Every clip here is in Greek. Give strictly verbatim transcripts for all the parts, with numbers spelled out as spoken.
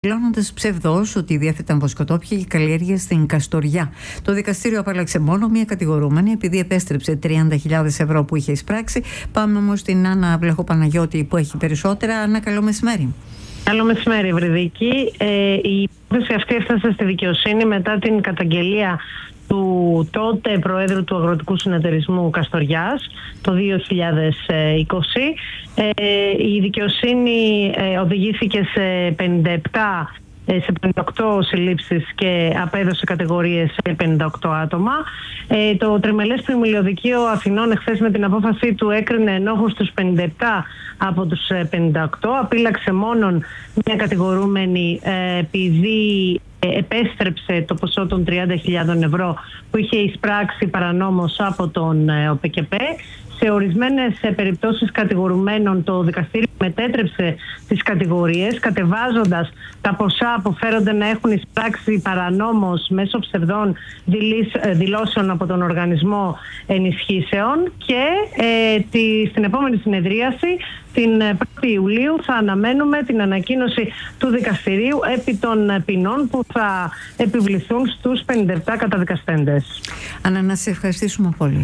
δηλώνοντας ψευδώς ότι διέθεταν βοσκοτόπια και καλλιέργειες στην Καστοριά. Το δικαστήριο απέλαξε μόνο μία κατηγορούμενη επειδή επέστρεψε τριάντα χιλιάδες ευρώ που είχε εισπράξει. Πάμε όμως στην Άννα Βλεχοπαναγιώτη που έχει περισσότερα. Άννα, καλό μεσημέρι. Καλό μεσημέρι, Ευρυδίκη. Ε, η υπόθεση αυτή έφτασε στη δικαιοσύνη μετά την καταγγελία του τότε Προέδρου του Αγροτικού Συνεταιρισμού Καστοριάς το δύο χιλιάδες είκοσι. Ε, η δικαιοσύνη ε, οδηγήθηκε σε πενήντα επτά σε πενήντα οκτώ συλλήψεις και απέδωσε κατηγορίες σε πενήντα οκτώ άτομα. Ε, το Τριμελές Πλημμυλιωδικείο Αθηνών εχθές με την απόφαση του έκρινε ενόχους στους πενήντα επτά από τους πενήντα οκτώ. Απείλαξε μόνον μια κατηγορούμενη ε, επειδή επέστρεψε το ποσό των τριάντα χιλιάδες ευρώ που είχε εισπράξει παρανόμως από τον ε, ΟΠΕΚΕΠΕ. Σε ορισμένες περιπτώσεις κατηγορουμένων το δικαστήριο μετέτρεψε τις κατηγορίες, κατεβάζοντας τα ποσά που φέρονται να έχουν εισπράξει παρανόμως μέσω ψευδών δηλώσεων από τον Οργανισμό Ενισχύσεων και ε, τη, στην επόμενη συνεδρίαση, την πρώτη Ιουλίου, θα αναμένουμε την ανακοίνωση του δικαστηρίου επί των ποινών που θα επιβληθούν στους πενήντα επτά καταδικαστέντες. Άννα, να σε ευχαριστήσουμε πολύ.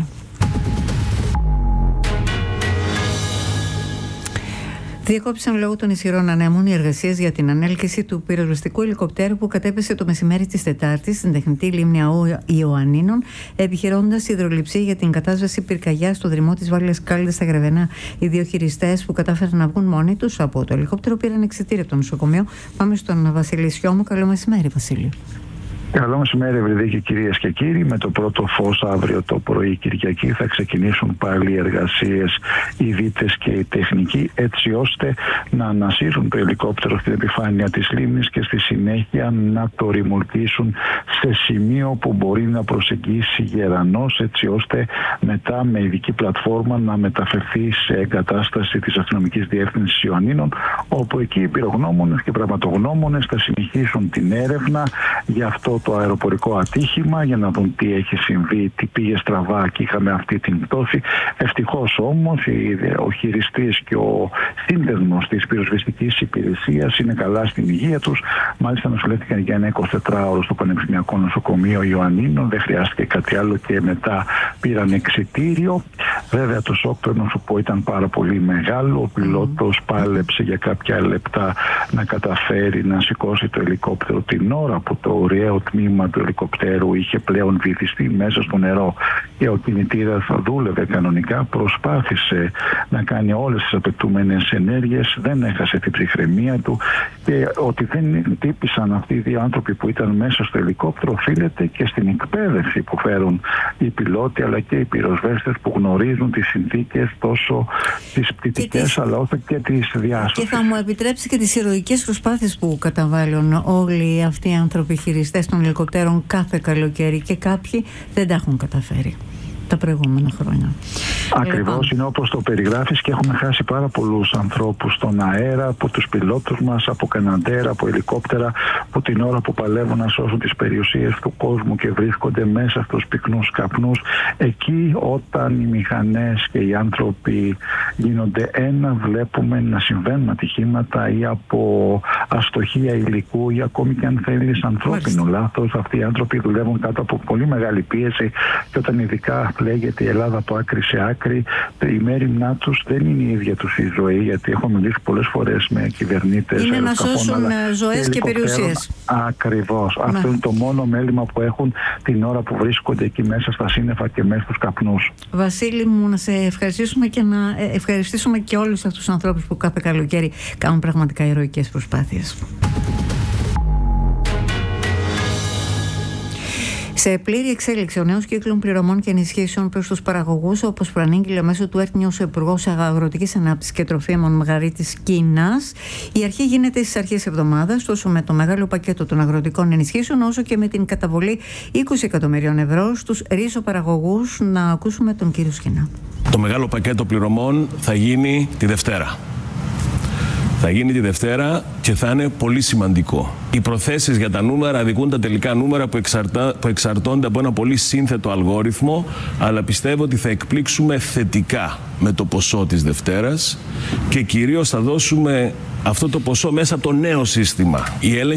Διεκόπησαν λόγω των ισχυρών ανέμων οι εργασίες για την ανέλκυση του πυροσβεστικού ελικοπτέρου που κατέπεσε το μεσημέρι της Τετάρτης στην τεχνητή λίμνη Ιωαννίνων, επιχειρώντας υδρολειψία για την κατάσβεση πυρκαγιάς στο δρυμό της Βάλειας Κάλυντας στα Γρεβενά. Οι δύο χειριστές που κατάφεραν να βγουν μόνοι τους από το ελικόπτερο πήραν εξιτήριο από το νοσοκομείο. Πάμε στον Βασίλη Σιώμου. Καλό μεσημέρι, Βασίλη. Καλό μεσημέρι, Ευρυδίκη, κυρίες και κύριοι. Με το πρώτο φως αύριο το πρωί Κυριακή θα ξεκινήσουν πάλι οι εργασίες, οι δίτες και οι τεχνικοί, έτσι ώστε να ανασύρουν το ελικόπτερο στην επιφάνεια της λίμνης και στη συνέχεια να το ρημουλκίσουν σε σημείο που μπορεί να προσεγγίσει γερανός, έτσι ώστε μετά με ειδική πλατφόρμα να μεταφερθεί σε εγκατάσταση της Αστυνομικής Διεύθυνσης Ιωαννίνων, όπου εκεί οι πυρογνώμονες και πραγματογνώμονες θα συνεχίσουν την έρευνα για αυτό το αεροπορικό ατύχημα, για να δουν τι έχει συμβεί, τι πήγε στραβά και είχαμε αυτή την πτώση. Ευτυχώς όμως ο χειριστής και ο σύνδεσμος της πυροσβεστικής υπηρεσίας είναι καλά στην υγεία τους. Μάλιστα νοσηλεύτηκαν για ένα εικοσιτετράωρο στο Πανεπιστημιακό Νοσοκομείο Ιωαννίνων, δεν χρειάστηκε κάτι άλλο και μετά πήραν εξιτήριο. Βέβαια το σοκ πρέπει να σου πω ήταν πάρα πολύ μεγάλο. Ο πιλότος πάλεψε για κάποια λεπτά να καταφέρει να σηκώσει το ελικόπτερο την ώρα που το ωραίο τμήμα του ελικοπτέρου είχε πλέον βυθιστεί μέσα στο νερό και ο κινητήρας δούλευε κανονικά. Προσπάθησε να κάνει όλες τις απαιτούμενες ενέργειες, δεν έχασε την ψυχραιμία του και ότι δεν τύπησαν αυτοί οι δύο άνθρωποι που ήταν μέσα στο ελικόπτερο οφείλεται και στην εκπαίδευση που φέρουν οι πιλότοι αλλά και οι πυροσβέστες που γνωρίζουν τις συνθήκες τόσο τις πτυτικές τις... αλλά όσο και τις διάσωσης. Και θα μου επιτρέψει και τις ηρωικές προσπάθειες που καταβάλουν όλοι αυτοί οι άνθρωποι χειριστές των ελικοπτέρων κάθε καλοκαίρι και κάποιοι δεν τα έχουν καταφέρει τα προηγούμενα χρόνια. Ακριβώς, είναι όπως το περιγράφεις και έχουμε χάσει πάρα πολλούς ανθρώπους στον αέρα, από τους πιλότους μας, από καναντέρα, από ελικόπτερα, που την ώρα που παλεύουν να σώσουν τις περιουσίες του κόσμου και βρίσκονται μέσα στους πυκνούς καπνούς. Εκεί όταν οι μηχανές και οι άνθρωποι γίνονται ένα, βλέπουμε να συμβαίνουν ατυχήματα ή από αστοχία υλικού ή ακόμη και αν θέλεις ανθρώπινο λάθος. Αυτοί οι άνθρωποι δουλεύουν κάτω από πολύ μεγάλη πίεση και όταν ειδικά λέγεται η Ελλάδα από άκρη σε άκρη, η μέρημνά τους δεν είναι η ίδια τους η ζωή, γιατί έχω μιλήσει πολλές φορές με κυβερνήτες. Είναι να σώσουν ζωές και περιουσίες. Ακριβώς. Ναι. Αυτό είναι το μόνο μέλημα που έχουν την ώρα που βρίσκονται εκεί μέσα στα σύννεφα και μέσα στους καπνούς. Βασίλη μου, να σε ευχαριστήσουμε και να ευχαριστήσουμε και όλους αυτούς τους ανθρώπους που κάθε καλοκαίρι κάνουν πραγματικά ηρωικές προσπάθειες. Σε πλήρη εξέλιξη ο νέος κύκλος πληρωμών και ενισχύσεων προς τους παραγωγούς, όπως προανήγγειλε μέσω του Έρτνιους ο Υπουργός Αγροτικής Ανάπτυξης και Τροφίμων Μαγαρίτης Κίνας. Η αρχή γίνεται στις αρχές εβδομάδας, τόσο με το μεγάλο πακέτο των αγροτικών ενισχύσεων, όσο και με την καταβολή είκοσι εκατομμυρίων ευρώ στους ρίζοπαραγωγούς. Να ακούσουμε τον κύριο Σκινά. Το μεγάλο πακέτο πληρωμών θα γίνει τη Δευτέρα. Θα γίνει τη Δευτέρα και θα είναι πολύ σημαντικό. Οι προθέσεις για τα νούμερα αδικούν τα τελικά νούμερα που, εξαρτά, που εξαρτώνται από ένα πολύ σύνθετο αλγόριθμο, αλλά πιστεύω ότι θα εκπλήξουμε θετικά με το ποσό της Δευτέρας και κυρίως θα δώσουμε αυτό το ποσό μέσα από το νέο σύστημα. Η